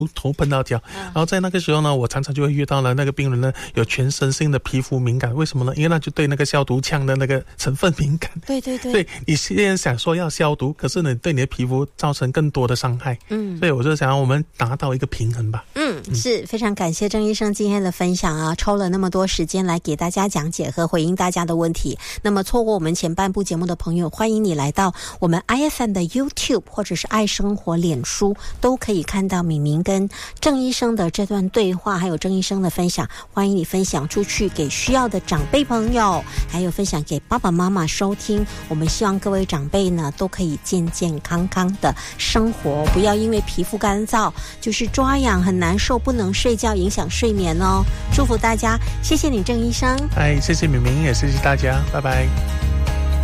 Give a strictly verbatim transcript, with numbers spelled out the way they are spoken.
头碰到脚，然后在那个时候呢，我常常就会遇到了那个病人呢有全身性的皮肤敏感，为什么呢？因为那就对那个消毒枪的那个成分敏感。 对对对， 对，你现在想说要消毒，可是呢对你的皮肤造成更多的伤害。嗯，所以我就想要我们达到一个平衡吧。 嗯，是非常感谢郑医生今天的分享啊，抽了那么多时间来给大家讲解和回应大家的问题。那么错过我们前半部节目的朋友，欢迎你来到我们 I F M 的 YouTube 或者是爱生活脸书，都可以看到敏明跟郑医生的这段对话，还有郑医生的分享。欢迎你分享出去给需要的长辈朋友，还有分享给爸爸妈妈收听。我们希望各位长辈呢都可以健健康康的生活，不要因为皮肤干燥就是抓痒很难受，不能睡觉影响睡眠哦。祝福大家，谢谢你郑医生。 哎，谢谢敏明，也谢谢大家，拜拜。